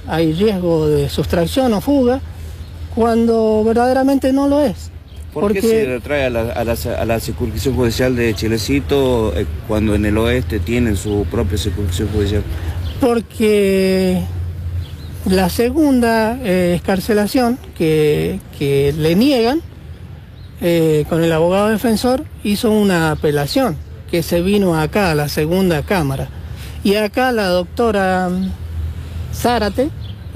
hay riesgo de sustracción o fuga, cuando verdaderamente no lo es. ¿Por qué se retrae a la circunscripción judicial de Chilecito cuando en el oeste tienen su propia circunscripción judicial? Porque la segunda excarcelación que le niegan, con el abogado defensor, hizo una apelación que se vino acá a la segunda cámara. Y acá la doctora Zárate,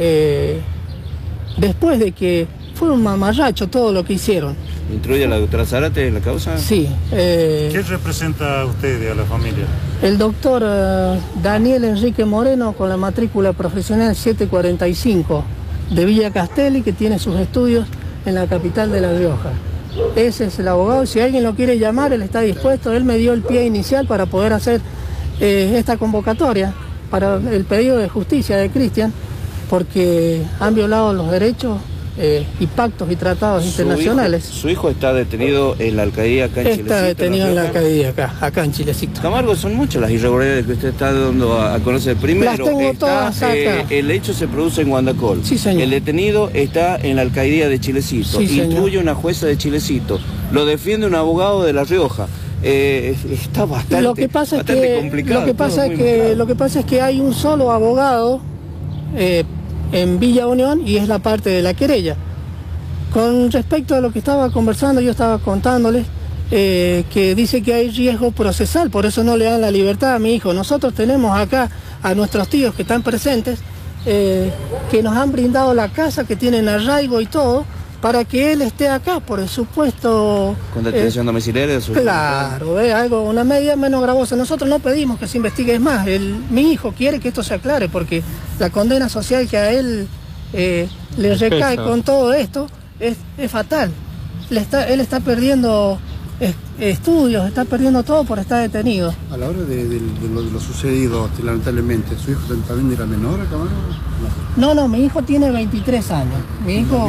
después de que fue un mamarracho todo lo que hicieron. ¿Instruye a la doctora Zárate en la causa? Sí. ¿Qué representa a usted y a la familia? El doctor Daniel Enrique Moreno, con la matrícula profesional 745 de Villa Castelli, que tiene sus estudios en la capital de La Rioja. Ese es el abogado. Si alguien lo quiere llamar, él está dispuesto. Él me dio el pie inicial para poder hacer esta convocatoria para el pedido de justicia de Cristian, porque han violado los derechos y pactos y tratados internacionales. Su hijo está detenido en la alcaldía acá en Chilecito. Está detenido en la alcaldía acá en Chilecito. Camargo, son muchas las irregularidades que usted está dando a conocer. Primero, las tengo todas acá. El hecho se produce en Guandacol. Sí, señor. El detenido está en la alcaldía de Chilecito. Sí, instruye una jueza de Chilecito. Lo defiende un abogado de La Rioja. Está bastante complicado. Lo que pasa es que hay un solo abogado en Villa Unión, y es la parte de la querella. Con respecto a lo que estaba conversando, yo estaba contándoles que dice que hay riesgo procesal, por eso no le dan la libertad a mi hijo. Nosotros tenemos acá a nuestros tíos que están presentes, que nos han brindado la casa, que tienen arraigo y todo, para que él esté acá, por el supuesto... ¿Con detención domiciliaria? Claro, una medida menos gravosa. Nosotros no pedimos que se investigue, es más, mi hijo quiere que esto se aclare, porque la condena social que a él le recae con todo esto es fatal. Él está perdiendo estudios, está perdiendo todo por estar detenido. A la hora de lo sucedido, lamentablemente, ¿su hijo también era menor, Camargo? No, mi hijo tiene 23 años. Mi hijo...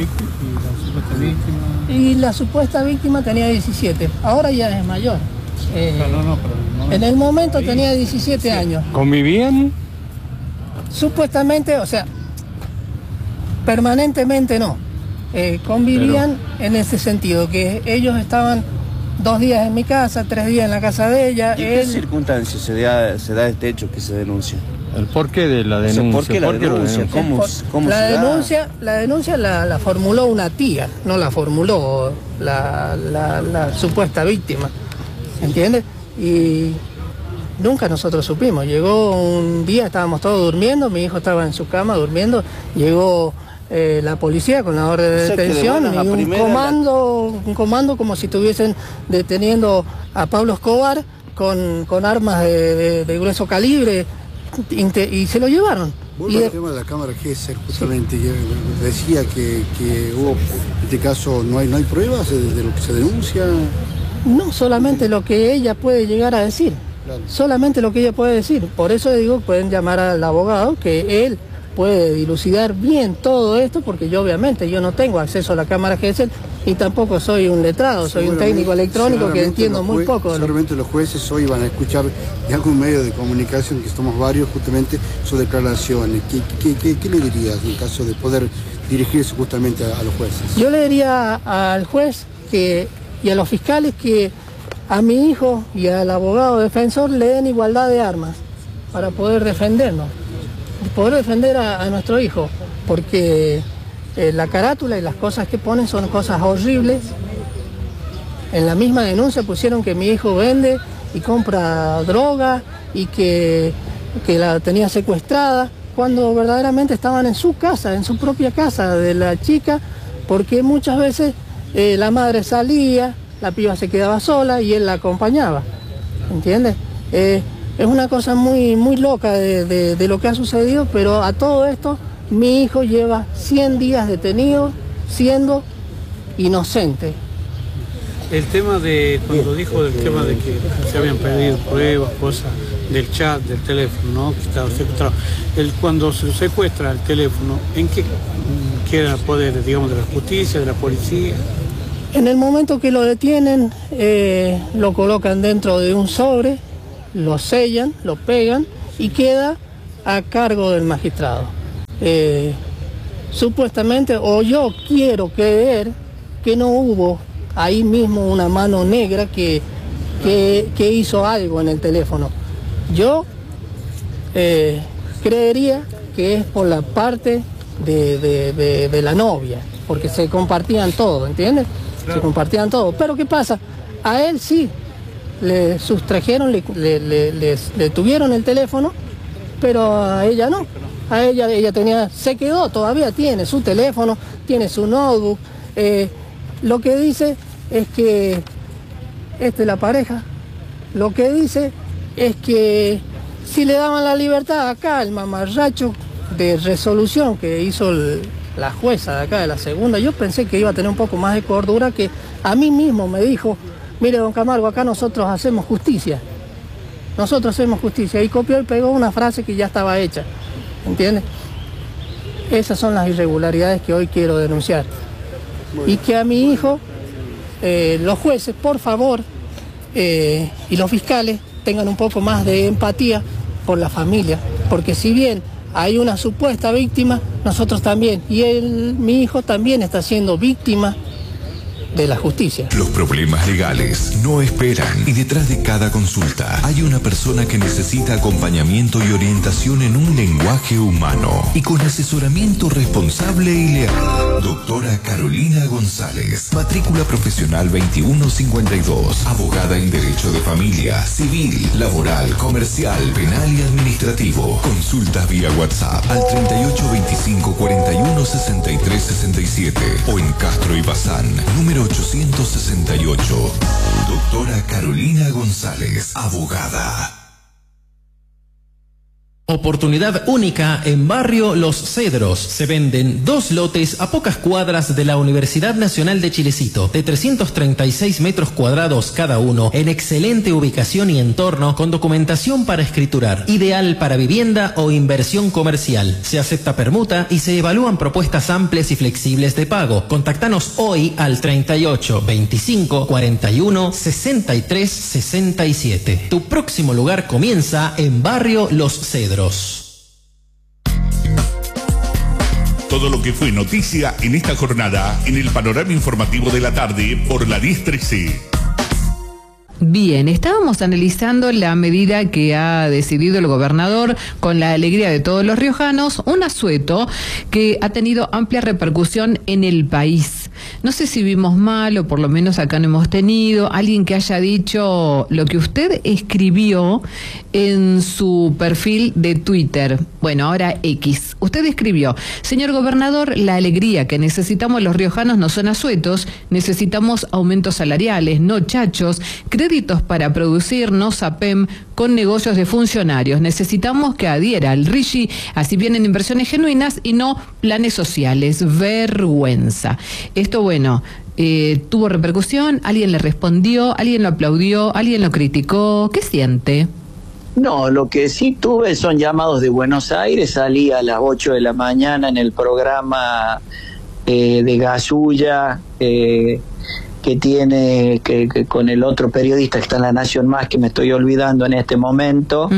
Y la supuesta víctima tenía 17. Ahora ya es mayor. En el momento tenía 17 años. ¿Convivían? Supuestamente, o sea, permanentemente no. Convivían en ese sentido, que ellos estaban 2 días en mi casa, 3 días en la casa de ella. ¿Y en qué circunstancias se da este hecho que se denuncia? ¿El porqué de la denuncia? ¿Por qué la denuncia? ¿Cómo la se denuncia, da? La denuncia la formuló una tía, no la formuló la supuesta víctima, ¿entiendes? Y nunca nosotros supimos. Llegó un día, estábamos todos durmiendo, mi hijo estaba en su cama durmiendo, llegó la policía con la orden de detención y un comando como si estuviesen deteniendo a Pablo Escobar con armas de grueso calibre, y se lo llevaron. Vuelvo al tema de la cámara Gesell, justamente, sí. Decía que hubo, en este caso, no hay pruebas de lo que se denuncia. No, solamente lo que ella puede llegar a decir, claro. Solamente lo que ella puede decir. Por eso digo, pueden llamar al abogado, que él puede dilucidar bien todo esto, porque yo obviamente no tengo acceso a la cámara Gesell y tampoco soy un letrado, soy un técnico electrónico que entiendo muy poco. Seguramente los jueces hoy van a escuchar de algún medio de comunicación, que somos varios, justamente sus declaraciones. ¿Qué le dirías en caso de poder dirigirse justamente a los jueces? Yo le diría al juez y a los fiscales que a mi hijo y al abogado defensor le den igualdad de armas para poder defendernos. Poder defender a nuestro hijo, porque la carátula y las cosas que ponen son cosas horribles. En la misma denuncia pusieron que mi hijo vende y compra droga y que la tenía secuestrada, cuando verdaderamente estaban en su casa, en su propia casa de la chica, porque muchas veces la madre salía, la piba se quedaba sola y él la acompañaba, ¿entiendes? Es una cosa muy, muy loca de lo que ha sucedido, pero a todo esto mi hijo lleva 100 días detenido siendo inocente. El tema de, cuando dijo del tema de que se habían perdido pruebas, cosas del chat, del teléfono, ¿no? Que estaba secuestrado. Cuando se secuestra el teléfono, ¿en qué queda el poder, digamos, de la justicia, de la policía? En el momento que lo detienen, lo colocan dentro de un sobre, lo sellan, lo pegan y queda a cargo del magistrado. supuestamente, o yo quiero creer que no hubo ahí mismo una mano negra que hizo algo en el teléfono. Yo creería que es por la parte de la novia, porque se compartían todo, ¿entiendes? Se compartían todo. Pero ¿qué pasa? A él sí le sustrajeron, le tuvieron el teléfono, pero a ella no. A ella se quedó, todavía tiene su teléfono, tiene su notebook. Lo que dice es que la pareja, lo que dice es que si le daban la libertad acá, el mamarracho de resolución que hizo la jueza de acá, de la segunda, yo pensé que iba a tener un poco más de cordura, que a mí mismo me dijo: mire, don Camargo, acá nosotros hacemos justicia. Nosotros hacemos justicia. Y copió y pegó una frase que ya estaba hecha. ¿Entiendes? Esas son las irregularidades que hoy quiero denunciar. Y que a mi hijo, los jueces, por favor, y los fiscales tengan un poco más de empatía por la familia. Porque si bien hay una supuesta víctima, nosotros también. Y mi hijo también está siendo víctima de la justicia. Los problemas legales no esperan, y detrás de cada consulta hay una persona que necesita acompañamiento y orientación en un lenguaje humano y con asesoramiento responsable y leal. Doctora Carolina González, matrícula profesional 2152, abogada en Derecho de Familia, Civil, Laboral, Comercial, Penal y Administrativo. Consultas vía WhatsApp al 3825 41 63 67 o en Castro y Bazán, número 868. Doctora Carolina González, abogada. Oportunidad única en Barrio Los Cedros. Se venden 2 lotes a pocas cuadras de la Universidad Nacional de Chilecito, de 336 metros cuadrados cada uno, en excelente ubicación y entorno, con documentación para escriturar, ideal para vivienda o inversión comercial. Se acepta permuta y se evalúan propuestas amplias y flexibles de pago. Contáctanos hoy al 38 25 41 63 67. Tu próximo lugar comienza en Barrio Los Cedros. Todo lo que fue noticia en esta jornada en el panorama informativo de la tarde por la 1013. Bien, estábamos analizando la medida que ha decidido el gobernador, con la alegría de todos los riojanos, un asueto que ha tenido amplia repercusión en el país. No sé si vimos mal, o por lo menos acá no hemos tenido alguien que haya dicho lo que usted escribió en su perfil de Twitter. Bueno, ahora X. Usted escribió: señor gobernador, la alegría que necesitamos los riojanos no son asuetos, necesitamos aumentos salariales, no chachos, créditos para producir, no SAPEM, con negocios de funcionarios. Necesitamos que adhiera al RIGI, así vienen inversiones genuinas y no planes sociales. Vergüenza. Esto, bueno, tuvo repercusión, alguien le respondió, alguien lo aplaudió, alguien lo criticó. ¿Qué siente? No, lo que sí tuve son llamados de Buenos Aires. Salí a las 8 de la mañana en el programa de Gasulla, que tiene que con el otro periodista que está en La Nación Más, que me estoy olvidando en este momento.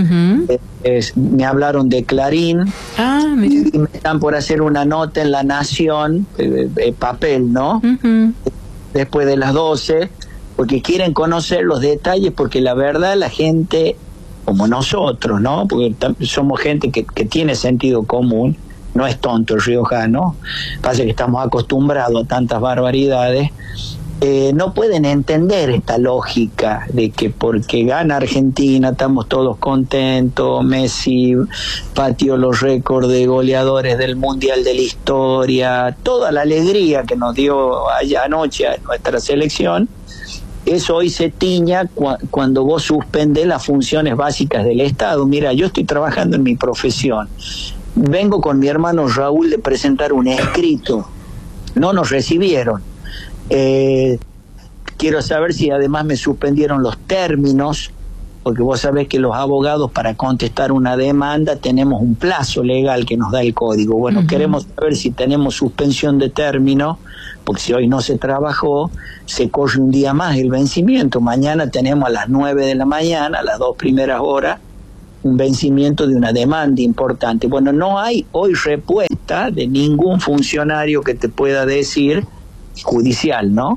Me hablaron de Clarín. Y me están por hacer una nota en La Nación, papel, ¿no? Después de las 12, porque quieren conocer los detalles, porque la verdad la gente, como nosotros, ¿no? Porque somos gente que tiene sentido común, no es tonto el riojano, pasa que estamos acostumbrados a tantas barbaridades. No pueden entender esta lógica de que porque gana Argentina estamos todos contentos, Messi pateó los récords de goleadores del Mundial de la historia, toda la alegría que nos dio allá anoche a nuestra selección, eso hoy se tiña cuando vos suspendés las funciones básicas del Estado. Mira, yo estoy trabajando en mi profesión, vengo con mi hermano Raúl de presentar un escrito, no nos recibieron. Quiero saber si además me suspendieron los términos, porque vos sabés que los abogados, para contestar una demanda tenemos un plazo legal que nos da el código. Bueno, queremos saber si tenemos suspensión de término, porque si hoy no se trabajó, se corre un día más el vencimiento. Mañana tenemos a las 9 de la mañana, a las 2 primeras horas, un vencimiento de una demanda importante. Bueno, no hay hoy respuesta de ningún funcionario que te pueda decir, judicial, ¿no?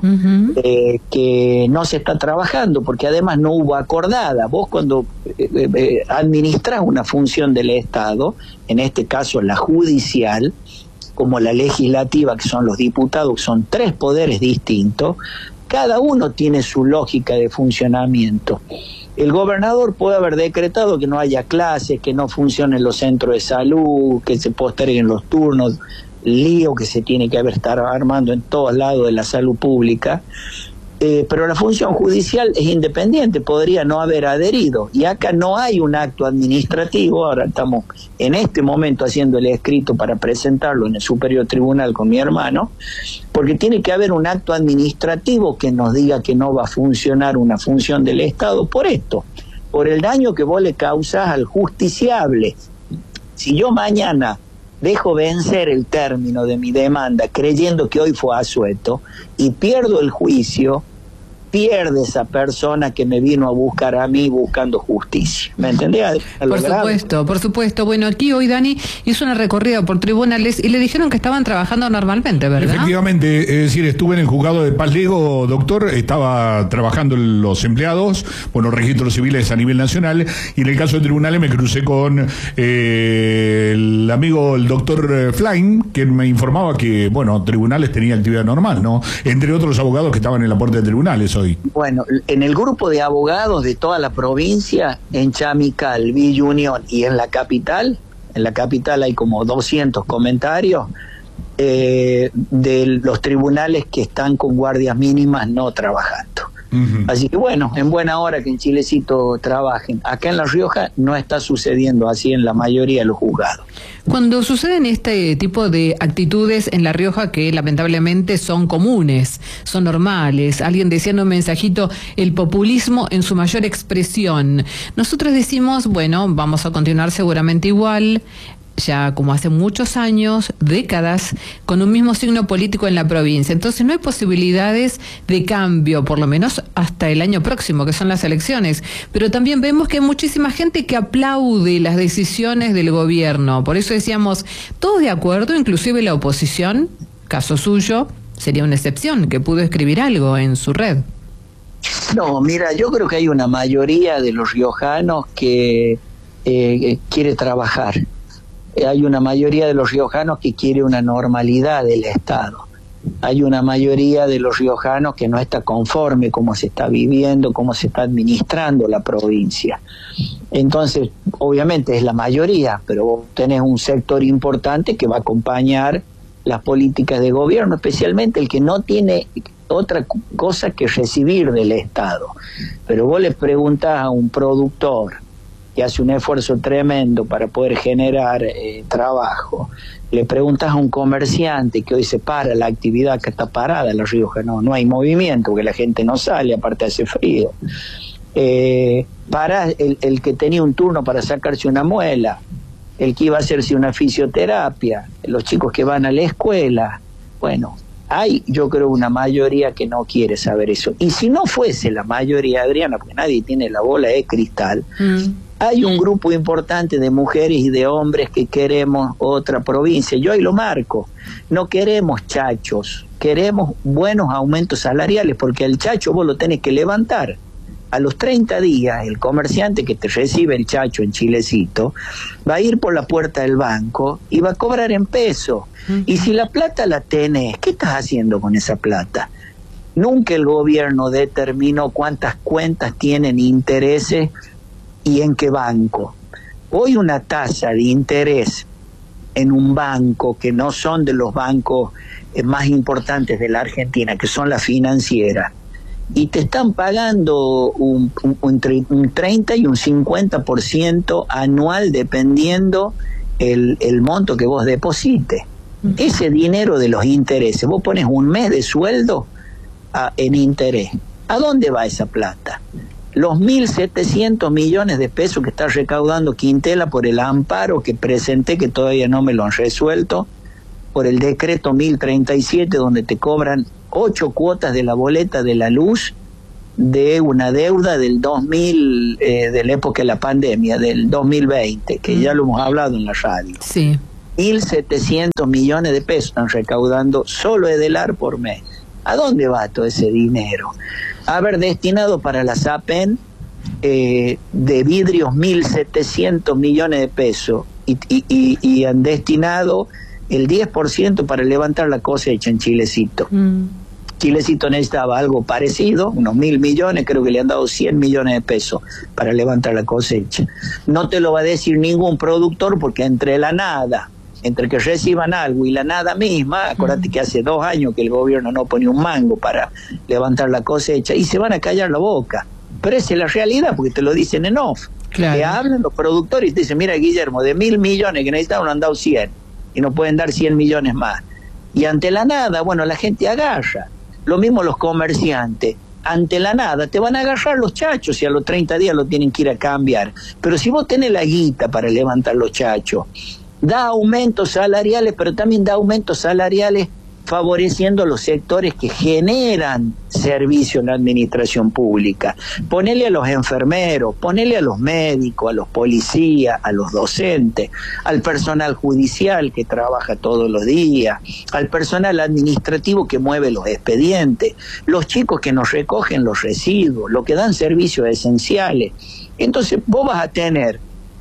Que no se está trabajando, porque además no hubo acordada. Vos cuando administras una función del Estado, en este caso la judicial, como la legislativa, que son los diputados, que son 3 poderes distintos, cada uno tiene su lógica de funcionamiento. El gobernador puede haber decretado que no haya clases, que no funcionen los centros de salud, que se posterguen los turnos, lío que se tiene que estar armando en todos lados de la salud pública, pero la función judicial es independiente, podría no haber adherido, y acá no hay un acto administrativo. Ahora estamos en este momento haciendo el escrito para presentarlo en el Superior Tribunal con mi hermano, porque tiene que haber un acto administrativo que nos diga que no va a funcionar una función del Estado por esto, por el daño que vos le causás al justiciable. Si yo mañana dejo vencer el término de mi demanda creyendo que hoy fue asueto y pierdo el juicio, pierde esa persona que me vino a buscar a mí buscando justicia. ¿Me entendés? Por supuesto. Bueno, aquí hoy Dani hizo una recorrida por tribunales y le dijeron que estaban trabajando normalmente, ¿verdad? Efectivamente, es decir, estuve en el juzgado de Paz Lego, doctor, estaba trabajando los empleados, bueno, registros civiles a nivel nacional, y en el caso de tribunales me crucé con el amigo, el doctor Flain, que me informaba que, bueno, tribunales tenía actividad normal, ¿no? Entre otros abogados que estaban en la puerta de tribunales hoy. Bueno, en el grupo de abogados de toda la provincia, en Chamical, Villa Unión y en la capital hay como 200 comentarios de los tribunales que están con guardias mínimas no trabajando. Así que bueno, en buena hora que en Chilecito trabajen. Acá en La Rioja no está sucediendo así en la mayoría de los juzgados. Cuando suceden este tipo de actitudes en La Rioja, que lamentablemente son comunes, son normales, alguien decía en un mensajito, el populismo en su mayor expresión, nosotros decimos, bueno, vamos a continuar seguramente igual, ya como hace muchos años, décadas, con un mismo signo político en la provincia. Entonces no hay posibilidades de cambio, por lo menos hasta el año próximo, que son las elecciones. Pero también vemos que hay muchísima gente que aplaude las decisiones del gobierno. Por eso decíamos, todos de acuerdo, inclusive la oposición, caso suyo, sería una excepción, que pudo escribir algo en su red. No, mira, yo creo que hay una mayoría de los riojanos que quiere trabajar. Hay una mayoría de los riojanos que quiere una normalidad del Estado. Hay una mayoría de los riojanos que no está conforme cómo se está viviendo, cómo se está administrando la provincia. Entonces, obviamente es la mayoría, pero vos tenés un sector importante que va a acompañar las políticas de gobierno, especialmente el que no tiene otra cosa que recibir del Estado. Pero vos le preguntás a un productor que hace un esfuerzo tremendo para poder generar trabajo, le preguntas a un comerciante que hoy se para la actividad que está parada en La Rioja, no hay movimiento, porque la gente no sale, aparte hace frío. Para el que tenía un turno para sacarse una muela, el que iba a hacerse una fisioterapia, los chicos que van a la escuela. Bueno, hay, yo creo, una mayoría que no quiere saber eso. Y si no fuese la mayoría, Adriana, porque nadie tiene la bola de cristal, hay un grupo importante de mujeres y de hombres que queremos otra provincia. Yo ahí lo marco. No queremos chachos, queremos buenos aumentos salariales, porque el chacho vos lo tenés que levantar. A los 30 días, el comerciante que te recibe el chacho en Chilecito va a ir por la puerta del banco y va a cobrar en peso. Y si la plata la tenés, ¿qué estás haciendo con esa plata? Nunca el gobierno determinó cuántas cuentas tienen intereses y en qué banco. Hoy una tasa de interés en un banco que no son de los bancos más importantes de la Argentina, que son las financieras, y te están pagando un 30 y un 50% anual dependiendo el monto que vos deposites. Ese dinero de los intereses, vos pones un mes de sueldo en interés. ¿A dónde va esa plata? Los 1.700 millones de pesos que está recaudando Quintela por el amparo que presenté, que todavía no me lo han resuelto, por el decreto 1037, donde te cobran 8 cuotas de la boleta de la luz de una deuda del 2000, de la época de la pandemia, del 2020, que ya lo hemos hablado en la radio. Sí. 1.700 millones de pesos están recaudando solo Edelar por mes. ¿A dónde va todo ese dinero? Haber destinado para la SAPEN de vidrios 1.700 millones de pesos y han destinado el 10% para levantar la cosecha en Chilecito. Chilecito necesitaba algo parecido, unos 1.000 millones, creo que le han dado 100 millones de pesos para levantar la cosecha. No te lo va a decir ningún productor, porque entre la nada, entre que reciban algo y la nada misma, acuérdate que hace 2 años que el gobierno no pone un mango para levantar la cosecha, y se van a callar la boca. Pero esa es la realidad, porque te lo dicen en off. Claro. Te hablan los productores y te dicen, mira, Guillermo, de 1.000 millones que necesitaban han dado 100, y no pueden dar 100 millones más. Y ante la nada, bueno, la gente agarra. Lo mismo los comerciantes. Ante la nada te van a agarrar los chachos y a los 30 días lo tienen que ir a cambiar. Pero si vos tenés la guita para levantar los chachos, da aumentos salariales, pero también da aumentos salariales favoreciendo los sectores que generan servicio en la administración pública. Ponele a los enfermeros, ponele a los médicos, a los policías, a los docentes, al personal judicial que trabaja todos los días, al personal administrativo que mueve los expedientes, los chicos que nos recogen los residuos, los que dan servicios esenciales. Entonces vos vas a tener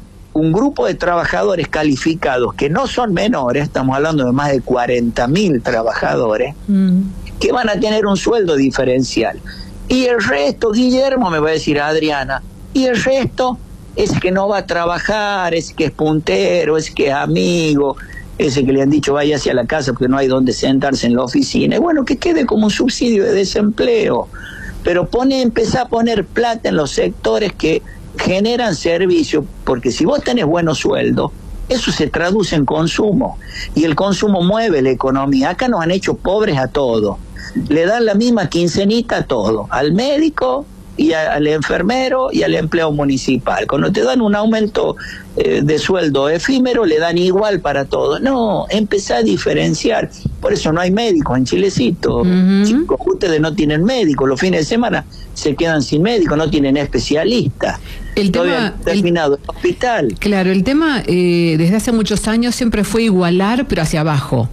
un grupo de trabajadores calificados que no son menores, estamos hablando de más de 40.000 trabajadores, que van a tener un sueldo diferencial. Y el resto, Guillermo, me va a decir Adriana, y el resto es que no va a trabajar, es que es puntero, es que es amigo, ese que le han dicho vaya hacia la casa porque no hay donde sentarse en la oficina. Y bueno, que quede como un subsidio de desempleo. Pero empezá a poner plata en los sectores que generan servicio, porque si vos tenés buenos sueldos, eso se traduce en consumo, y el consumo mueve la economía. Acá nos han hecho pobres a todos, le dan la misma quincenita a todo, al médico y al enfermero y al empleado municipal. Cuando te dan un aumento de sueldo efímero, le dan igual para todos. No, empezá a diferenciar. Por eso no hay médicos en Chilecito. Chicos, ustedes no tienen médicos, los fines de semana se quedan sin médicos, no tienen especialistas. El tema terminado el hospital. Claro, el tema desde hace muchos años siempre fue igualar, pero hacia abajo.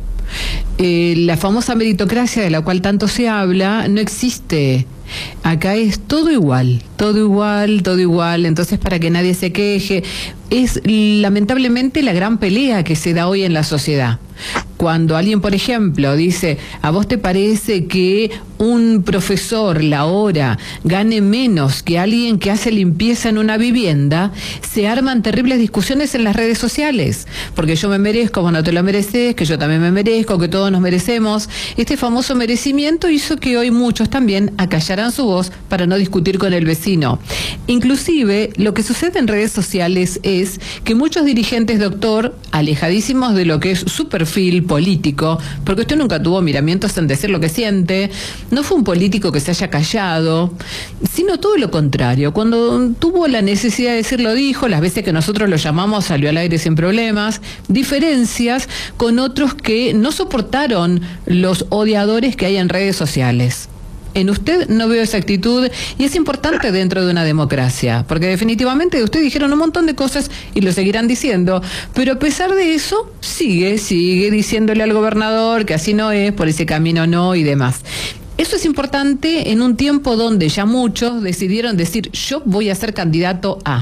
La famosa meritocracia de la cual tanto se habla no existe. Acá es todo igual, todo igual, todo igual. Entonces, para que nadie se queje, es lamentablemente la gran pelea que se da hoy en la sociedad. Cuando alguien, por ejemplo, dice, ¿a vos te parece que un profesor la hora gane menos que alguien que hace limpieza en una vivienda? Se arman terribles discusiones en las redes sociales, porque yo me merezco, vos no te lo mereces, que yo también me merezco, que todos nos merecemos. Este famoso merecimiento hizo que hoy muchos también acallaran su voz para no discutir con el vecino. Inclusive, lo que sucede en redes sociales es que muchos dirigentes, doctor, alejadísimos de lo que es su perfil político, porque usted nunca tuvo miramientos en decir lo que siente, no fue un político que se haya callado, sino todo lo contrario. Cuando tuvo la necesidad de decirlo, dijo, las veces que nosotros lo llamamos salió al aire sin problemas, diferencias con otros que no soportaron los odiadores que hay en redes sociales. En usted no veo esa actitud, y es importante dentro de una democracia, porque definitivamente de usted dijeron un montón de cosas y lo seguirán diciendo, pero a pesar de eso sigue diciéndole al gobernador que así no es, por ese camino no y demás. Eso es importante en un tiempo donde ya muchos decidieron decir, yo voy a ser candidato a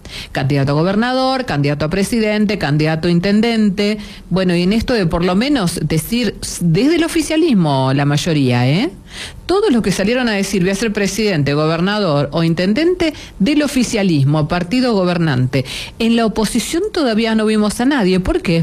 gobernador, candidato a presidente, candidato a intendente. Bueno, y en esto de por lo menos decir desde el oficialismo, la mayoría, todos los que salieron a decir voy a ser presidente, gobernador o intendente del oficialismo, partido gobernante. En la oposición todavía no vimos a nadie. ¿Por qué?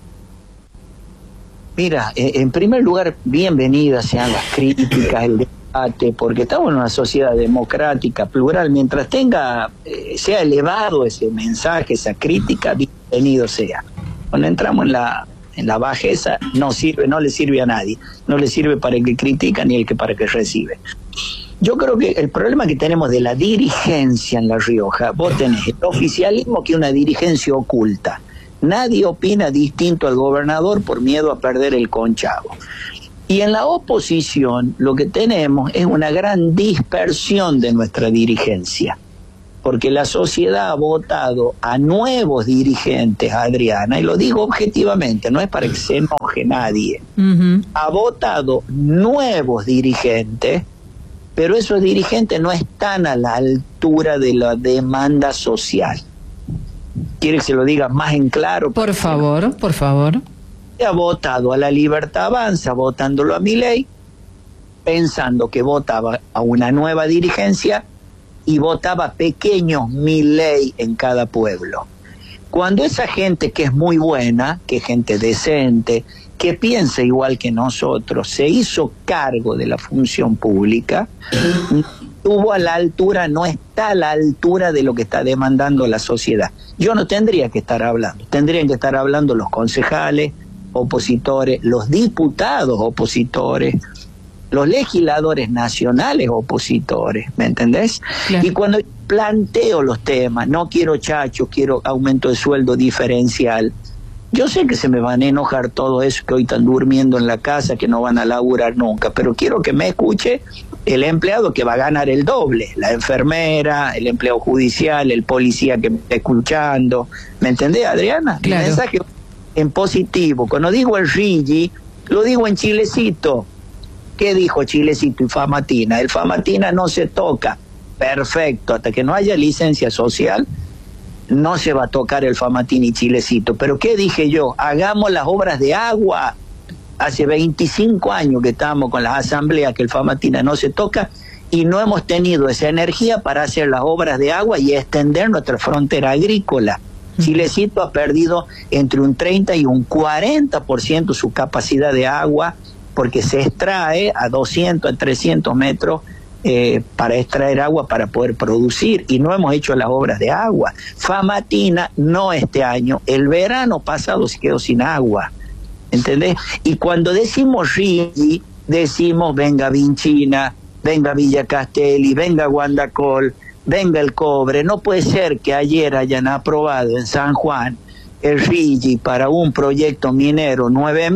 Mira, en primer lugar, bienvenidas sean las críticas, el debate, porque estamos en una sociedad democrática, plural. Mientras sea elevado ese mensaje, esa crítica, bienvenido sea. Cuando entramos en la bajeza, no le sirve a nadie. No le sirve para el que critica ni para el que recibe. Yo creo que el problema que tenemos de la dirigencia en La Rioja, vos tenés el oficialismo, que es una dirigencia oculta. Nadie opina distinto al gobernador por miedo a perder el conchavo. Y en la oposición lo que tenemos es una gran dispersión de nuestra dirigencia, porque la sociedad ha votado a nuevos dirigentes, Adriana, y lo digo objetivamente, no es para que se enoje nadie, ha votado nuevos dirigentes, pero esos dirigentes no están a la altura de la demanda social. ¿Quiere que se lo diga más en claro? Por favor, por favor. Ha votado a La Libertad Avanza, votándolo a Milei, pensando que votaba a una nueva dirigencia y votaba pequeños Milei en cada pueblo. Cuando esa gente que es muy buena, que es gente decente, que piensa igual que nosotros, se hizo cargo de la función pública, estuvo a la altura, no está a la altura de lo que está demandando la sociedad. Yo no tendría que estar hablando, tendrían que estar hablando los concejales opositores, los diputados opositores, los legisladores nacionales opositores, ¿me entendés? Claro. Y cuando planteo los temas, no quiero chachos, quiero aumento de sueldo diferencial, yo sé que se me van a enojar todo eso, que hoy están durmiendo en la casa, que no van a laburar nunca, pero quiero que me escuche el empleado que va a ganar el doble, la enfermera, el empleado judicial, el policía que me está escuchando, ¿me entendés, Adriana? Claro. El mensaje en positivo. Cuando digo el Rigi, lo digo en Chilecito. ¿Qué dijo Chilecito y Famatina? El Famatina no se toca. Perfecto, hasta que no haya licencia social, no se va a tocar el Famatina y Chilecito. Pero ¿qué dije yo? Hagamos las obras de agua. Hace 25 años que estamos con las asambleas que el Famatina no se toca y no hemos tenido esa energía para hacer las obras de agua y extender nuestra frontera agrícola. Chilecito ha perdido entre un 30 y un 40% su capacidad de agua porque se extrae a 200, a 300 metros para extraer agua para poder producir y no hemos hecho las obras de agua. Famatina no este año, el verano pasado se quedó sin agua, ¿entendés? Y cuando decimos Rigi, decimos venga Vinchina, venga Villa Castelli, venga Guandacol, venga el cobre. No puede ser que ayer hayan aprobado en San Juan el Rigi para un proyecto minero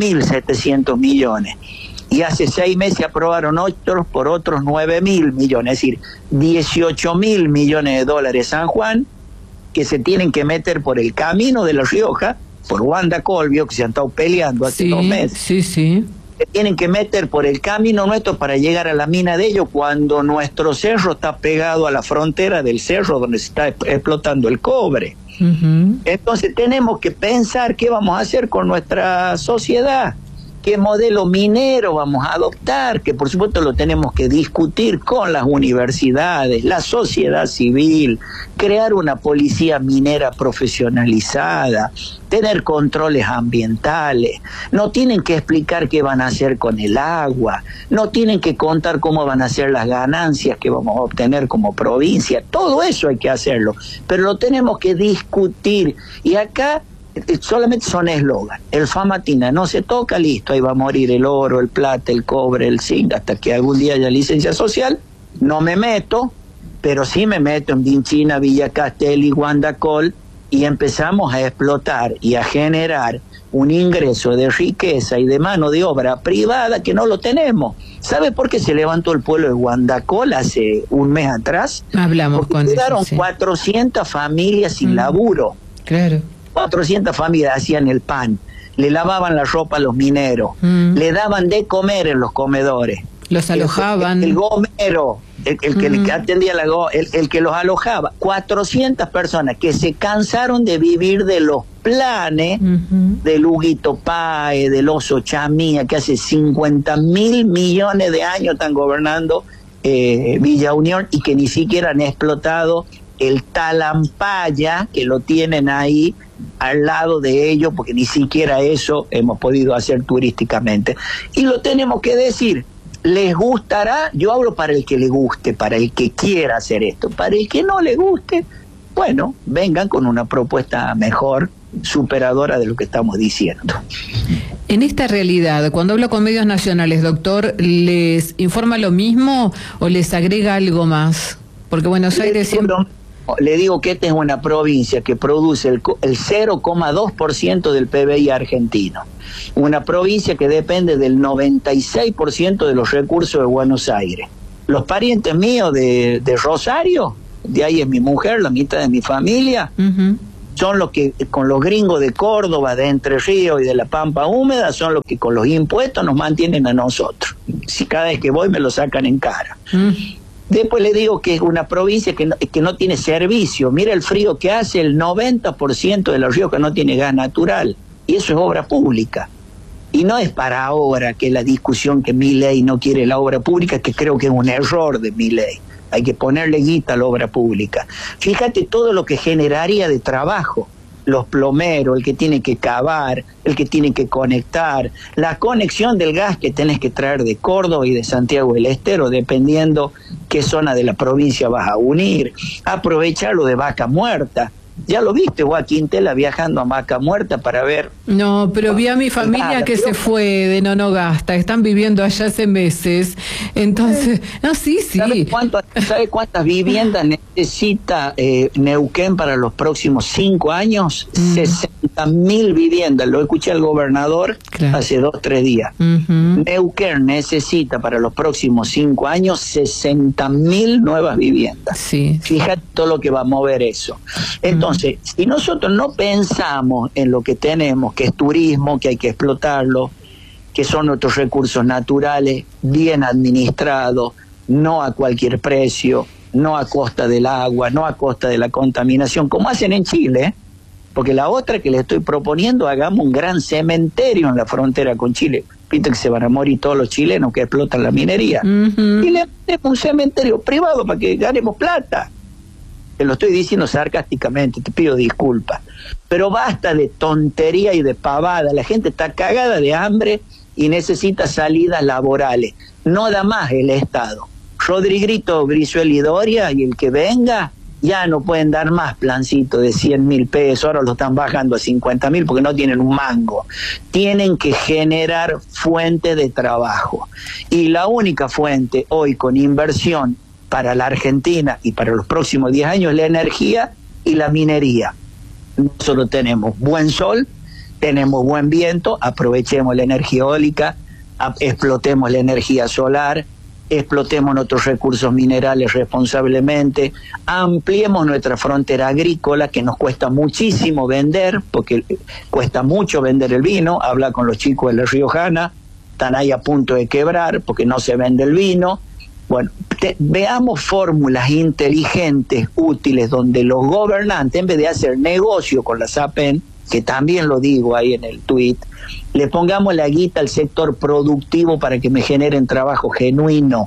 9.700 millones y hace 6 meses aprobaron otros por otros 9.000 millones, es decir, 18.000 millones de dólares San Juan que se tienen que meter por el camino de La Rioja, por Guandacolvio, que se han estado peleando hace 2 meses. Sí, sí. Se tienen que meter por el camino nuestro para llegar a la mina de ellos cuando nuestro cerro está pegado a la frontera del cerro donde se está explotando el cobre. Entonces tenemos que pensar qué vamos a hacer con nuestra sociedad, qué modelo minero vamos a adoptar, que por supuesto lo tenemos que discutir con las universidades, la sociedad civil, crear una policía minera profesionalizada, tener controles ambientales, no tienen que explicar qué van a hacer con el agua, no tienen que contar cómo van a ser las ganancias que vamos a obtener como provincia, todo eso hay que hacerlo, pero lo tenemos que discutir y acá solamente son eslogan. El Famatina no se toca, listo, ahí va a morir el oro, el plata, el cobre, el zinc, hasta que algún día haya licencia social, no me meto, pero sí me meto en Vinchina, Villa Castelli, Guandacol, y empezamos a explotar y a generar un ingreso de riqueza y de mano de obra privada que no lo tenemos. ¿Sabe por qué se levantó el pueblo de Guandacol hace un mes atrás? Hablamos porque con quedaron eso, sí. 400 familias sin laburo. Claro. 400 familias hacían el pan, le lavaban la ropa a los mineros, le daban de comer en los comedores. Los alojaban. El gomero, el que atendía el que los alojaba. 400 personas que se cansaron de vivir de los planes del Huguito Páez, del Oso Chamía, que hace 50.000 millones de años están gobernando Villa Unión y que ni siquiera han explotado el Talampaya, que lo tienen ahí al lado de ellos, porque ni siquiera eso hemos podido hacer turísticamente. Y lo tenemos que decir, ¿les gustará? Yo hablo para el que le guste, para el que quiera hacer esto. Para el que no le guste, bueno, vengan con una propuesta mejor, superadora de lo que estamos diciendo. En esta realidad, cuando hablo con medios nacionales, doctor, ¿les informa lo mismo o les agrega algo más? Porque Buenos Aires siempre... le digo que esta es una provincia que produce el 0,2% del PBI argentino. Una provincia que depende del 96% de los recursos de Buenos Aires. Los parientes míos de Rosario, de ahí es mi mujer, la mitad de mi familia, son los que con los gringos de Córdoba, de Entre Ríos y de la Pampa Húmeda, son los que con los impuestos nos mantienen a nosotros. Si cada vez que voy me lo sacan en cara. Después le digo que es una provincia que no tiene servicio. Mira el frío que hace, el 90% de los ríos que no tiene gas natural. Y eso es obra pública. Y no es para ahora que la discusión que Milei no quiere la obra pública, que creo que es un error de Milei. Hay que ponerle guita a la obra pública. Fíjate todo lo que generaría de trabajo. Los plomeros, el que tiene que cavar, el que tiene que conectar, la conexión del gas que tenés que traer de Córdoba y de Santiago del Estero, dependiendo qué zona de la provincia vas a unir. Aprovechar lo de Vaca Muerta. ¿Ya lo viste vos a Quintela viajando a Vaca Muerta para ver? No, pero vi a mi familia que se fue de Nonogasta, están viviendo allá hace meses, entonces, no, sí. ¿Sabe cuántas viviendas necesita Neuquén para los próximos 5 años? 60.000 viviendas, lo escuché al gobernador hace 2 o 3 días. Neuquén necesita para los próximos 5 años 60.000 nuevas viviendas. Fíjate todo lo que va a mover eso. Entonces, si nosotros no pensamos en lo que tenemos, que es turismo, que hay que explotarlo, que son nuestros recursos naturales, bien administrados, no a cualquier precio, no a costa del agua, no a costa de la contaminación, como hacen en Chile, porque la otra que le estoy proponiendo, hagamos un gran cementerio en la frontera con Chile. Viste que se van a morir todos los chilenos que explotan la minería. Y le metemos un cementerio privado para que ganemos plata. Te lo estoy diciendo sarcásticamente, te pido disculpas. Pero basta de tontería y de pavada. La gente está cagada de hambre y necesita salidas laborales. No da más el Estado. Rodrigrito, Brizuela y Doria y el que venga, ya no pueden dar más plancito de 100.000 pesos, ahora lo están bajando a 50.000 porque no tienen un mango. Tienen que generar fuente de trabajo. Y la única fuente hoy con inversión para la Argentina y para los próximos 10 años es la energía y la minería. Nosotros tenemos buen sol, tenemos buen viento, aprovechemos la energía eólica, explotemos la energía solar, explotemos nuestros recursos minerales responsablemente, ampliemos nuestra frontera agrícola, que nos cuesta muchísimo vender, porque cuesta mucho vender el vino. Habla con los chicos de La Riojana, están ahí a punto de quebrar porque no se vende el vino. Bueno, veamos fórmulas inteligentes, útiles, donde los gobernantes, en vez de hacer negocio con la SAPEN, que también lo digo ahí en el tuit, le pongamos la guita al sector productivo para que me generen trabajo genuino.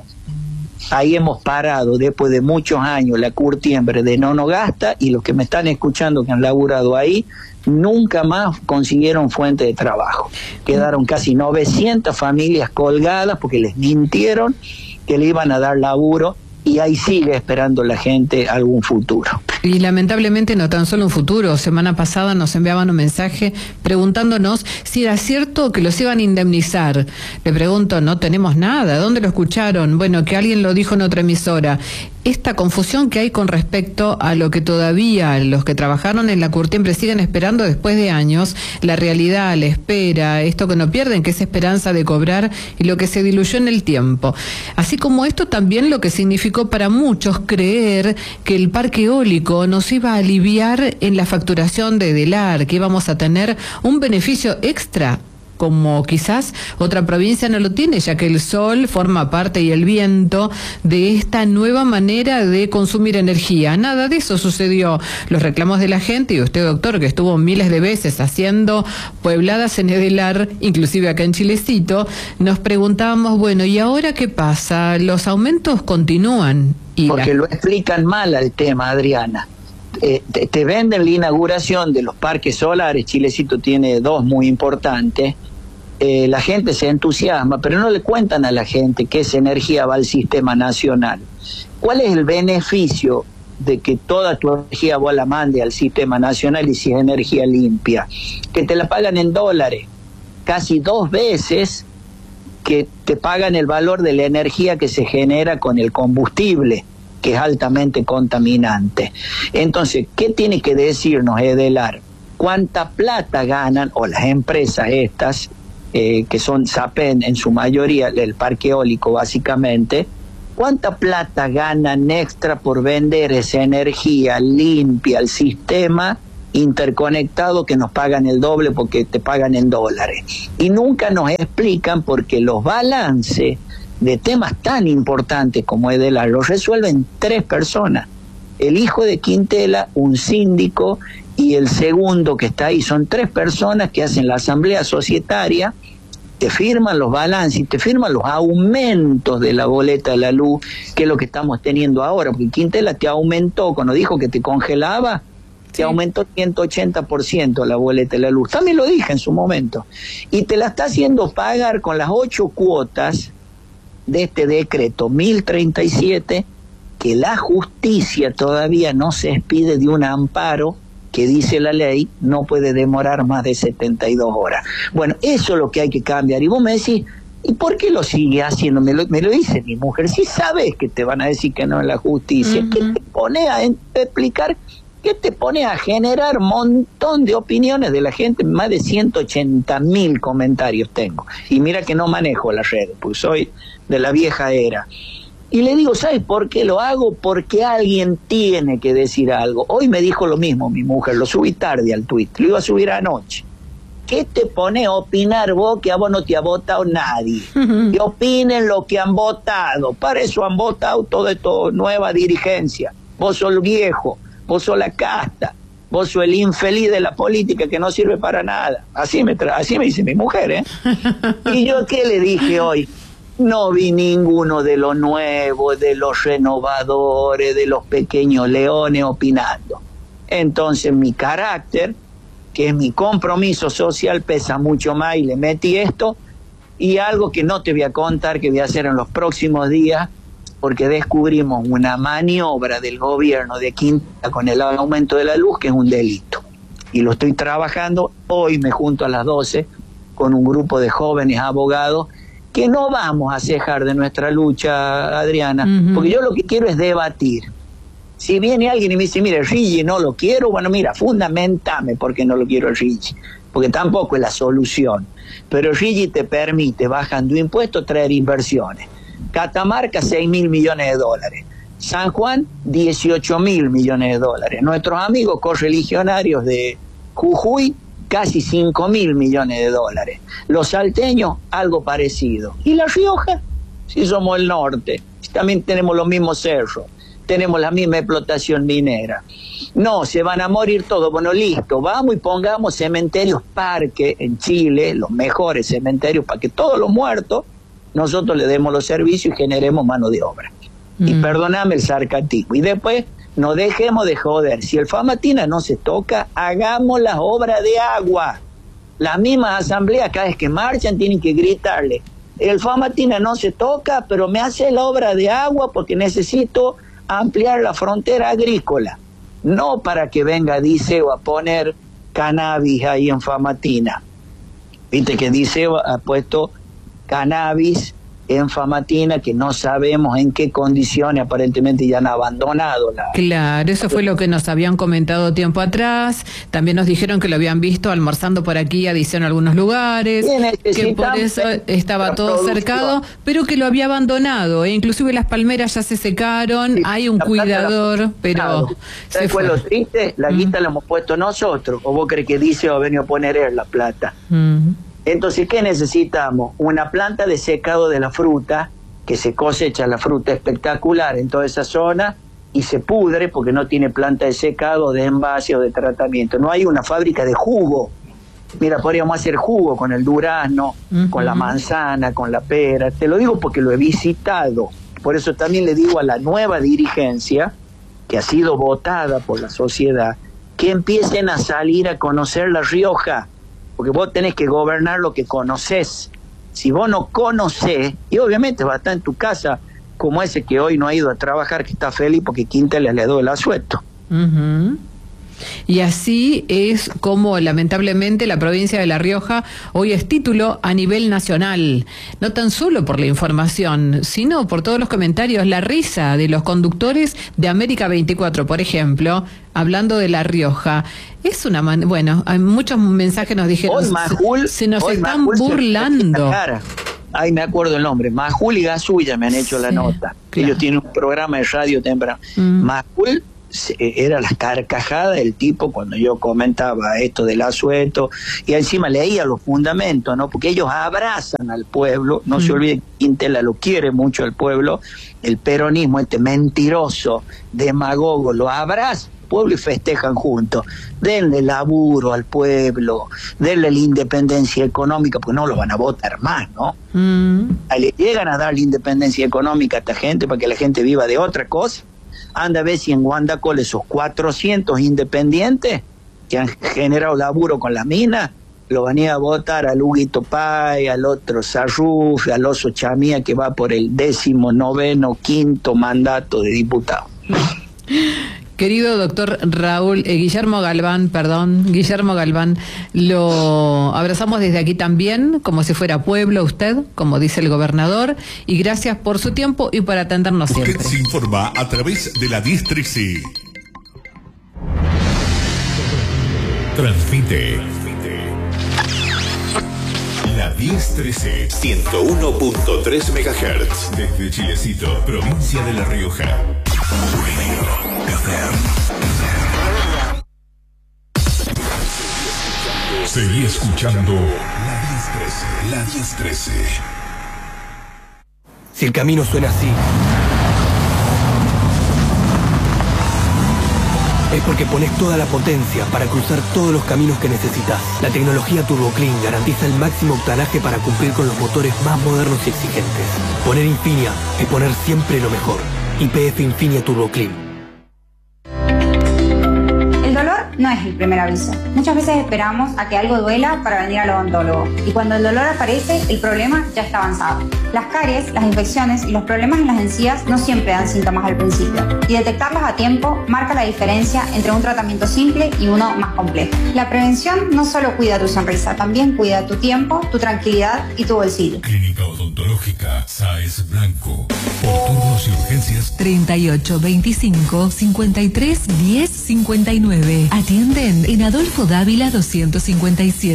Ahí hemos parado después de muchos años la curtiembre de Nonogasta, y los que me están escuchando que han laburado ahí nunca más consiguieron fuente de trabajo. Quedaron casi 900 familias colgadas porque les mintieron que le iban a dar laburo, y ahí sigue esperando la gente algún futuro. Y lamentablemente no tan solo un futuro. Semana pasada nos enviaban un mensaje preguntándonos si era cierto que los iban a indemnizar. Le pregunto, no tenemos nada. ¿Dónde lo escucharon? Bueno, que alguien lo dijo en otra emisora. Esta confusión que hay con respecto a lo que todavía los que trabajaron en la curtiembre siguen esperando después de años, la realidad, la espera, esto que no pierden, que es esperanza de cobrar, y lo que se diluyó en el tiempo. Así como esto también lo que significó para muchos creer que el parque eólico nos iba a aliviar en la facturación de Delar, que íbamos a tener un beneficio extra, como quizás otra provincia no lo tiene, ya que el sol forma parte y el viento de esta nueva manera de consumir energía. Nada de eso sucedió. Los reclamos de la gente, y usted, doctor, que estuvo miles de veces haciendo puebladas en Delar, inclusive acá en Chilecito, nos preguntábamos, bueno, ¿y ahora qué pasa? ¿Los aumentos continúan? Porque lo explican mal al tema, Adriana. Te venden la inauguración de los parques solares. Chilecito tiene 2 muy importantes. La gente se entusiasma, pero no le cuentan a la gente que esa energía va al sistema nacional. ¿Cuál es el beneficio de que toda tu energía vos la mande al sistema nacional, y si es energía limpia? Que te la pagan en dólares, casi 2 veces que te pagan el valor de la energía que se genera con el combustible. que es altamente contaminante. Entonces, ¿qué tiene que decirnos Edelar? ¿Cuánta plata ganan, o las empresas estas, que son SAPEN en su mayoría, el parque eólico básicamente, cuánta plata ganan extra por vender esa energía limpia al sistema interconectado, que nos pagan el doble porque te pagan en dólares? Y nunca nos explican por qué los balances de temas tan importantes como Edelar los resuelven 3 personas: el hijo de Quintela, un síndico, y el segundo que está ahí. Son 3 personas que hacen la asamblea societaria, te firman los balances y te firman los aumentos de la boleta de la luz, que es lo que estamos teniendo ahora, porque Quintela te aumentó, cuando dijo que te congelaba, te aumentó 180% la boleta de la luz. También lo dije en su momento. Y te la está haciendo pagar con las 8 cuotas de este decreto 1037, que la justicia todavía no se expide de un amparo que dice la ley, no puede demorar más de 72 horas. Bueno, eso es lo que hay que cambiar. Y vos me decís, ¿y por qué lo sigue haciendo? Me lo dice mi mujer. Si sabes que te van a decir que no es la justicia, ¿qué te pone a explicar? ¿Qué te pone a generar un montón de opiniones de la gente? Más de 180.000 comentarios tengo. Y mira que no manejo las redes, porque soy de la vieja era. Y le digo, ¿sabes por qué lo hago? Porque alguien tiene que decir algo. Hoy me dijo lo mismo mi mujer, lo subí tarde al tuit, lo iba a subir anoche. ¿Qué te pone a opinar vos, que a vos no te ha votado nadie? Que opinen lo que han votado. Para eso han votado todo nueva dirigencia. Vos sos el viejo, vos sos la casta, vos sos el infeliz de la política que no sirve para nada. Así me dice mi mujer, ¿eh? ¿Y yo qué le dije hoy? No vi ninguno de los nuevos, de los renovadores, de los pequeños leones opinando. Entonces mi carácter, que es mi compromiso social, pesa mucho más, y le metí esto. Y algo que no te voy a contar, que voy a hacer en los próximos días, porque descubrimos una maniobra del gobierno de Quintela con el aumento de la luz, que es un delito. Y lo estoy trabajando. Hoy me junto a las 12 con un grupo de jóvenes abogados, que no vamos a cejar de nuestra lucha, Adriana, porque yo lo que quiero es debatir. Si viene alguien y me dice, mira, Rigi no lo quiero, bueno, mira, fundamentame por qué no lo quiero Rigi, porque tampoco es la solución. Pero Rigi te permite, bajando impuestos, traer inversiones. Catamarca, 6.000 millones de dólares. San Juan, 18.000 millones de dólares. Nuestros amigos correligionarios de Jujuy, casi 5.000 millones de dólares. Los salteños, algo parecido. ¿Y La Rioja? Si somos el norte, también tenemos los mismos cerros, tenemos la misma explotación minera. No, se van a morir todos. Bueno, listo, vamos y pongamos cementerios parque en Chile, los mejores cementerios, para que todos los muertos nosotros le demos los servicios y generemos mano de obra. Y perdóname el sarcasmo. Y después, no dejemos de joder. Si el Famatina no se toca, hagamos las obras de agua. Las mismas asambleas, cada vez que marchan, tienen que gritarle: el Famatina no se toca, pero me hace la obra de agua porque necesito ampliar la frontera agrícola. No para que venga Diceo a poner cannabis ahí en Famatina. Viste que Diceo ha puesto cannabis en Famatina, que no sabemos en qué condiciones, aparentemente ya han abandonado la... Claro, eso fue lo que nos habían comentado tiempo atrás. También nos dijeron que lo habían visto almorzando por aquí, adición en algunos lugares, que por eso estaba todo cercado, pero que lo había abandonado, e inclusive las palmeras ya se secaron, sí, hay un cuidador, pero... ¿Sabes cuál es lo triste? La guita la hemos puesto nosotros, o vos crees que dice o venido a poner él la plata. Entonces, ¿qué necesitamos? Una planta de secado de la fruta, que se cosecha la fruta espectacular en toda esa zona y se pudre porque no tiene planta de secado, de envase o de tratamiento. No hay una fábrica de jugo. Mira, podríamos hacer jugo con el durazno, con la manzana, con la pera. Te lo digo porque lo he visitado. Por eso también le digo a la nueva dirigencia, que ha sido votada por la sociedad, que empiecen a salir a conocer La Rioja. Porque vos tenés que gobernar lo que conocés. Si vos no conocés, y obviamente va a estar en tu casa, como ese que hoy no ha ido a trabajar, que está feliz porque Quintela le dio el asueto. Y así es como lamentablemente la provincia de La Rioja hoy es título a nivel nacional, no tan solo por la información, sino por todos los comentarios, la risa de los conductores de América 24, por ejemplo, hablando de La Rioja. Es una bueno, hay muchos mensajes nos dijeron, se nos están burlando. Ay, me acuerdo el nombre, Majul y Gasulla me han hecho la nota. Claro. Ellos tienen un programa de radio temprano. Majul era la carcajada del tipo cuando yo comentaba esto del asueto, y encima leía los fundamentos, ¿no? Porque ellos abrazan al pueblo, no se olviden que Quintela lo quiere mucho al pueblo, el peronismo, este mentiroso, demagogo, lo abraza pueblo y festejan juntos. Denle laburo al pueblo, denle la independencia económica, porque no lo van a votar más, ¿no? Le llegan a dar la independencia económica a esta gente para que la gente viva de otra cosa. Anda a ver si en Guandacol esos 400 independientes que han generado laburo con las minas lo van a ir a votar al Huguito Pay, al otro Sarruf, al Oso Chamía, que va por el 19º, 5º mandato de diputado. Querido doctor Guillermo Galván, lo abrazamos desde aquí también, como si fuera pueblo usted, como dice el gobernador, y gracias por su tiempo y por atendernos siempre. Usted se informa a través de la 1013. Transmite la 1013, 101.3 MHz, desde Chilecito, provincia de La Rioja. Seguí escuchando la 1013. Si el camino suena así, es porque pones toda la potencia para cruzar todos los caminos que necesitas. La tecnología Turbo Clean garantiza el máximo octanaje para cumplir con los motores más modernos y exigentes. Poner Infinia es poner siempre lo mejor. YPF Infinia Turbo Clean. No es el primer aviso. Muchas veces esperamos a que algo duela para venir al odontólogo, y cuando el dolor aparece, el problema ya está avanzado. Las caries, las infecciones y los problemas en las encías no siempre dan síntomas al principio, y detectarlos a tiempo marca la diferencia entre un tratamiento simple y uno más complejo. La prevención no solo cuida tu sonrisa, también cuida tu tiempo, tu tranquilidad y tu bolsillo. Clínica Odontológica Sáez Blanco. Por turnos y urgencias 38 25 53 10 59. Atienden en Adolfo Dávila 257.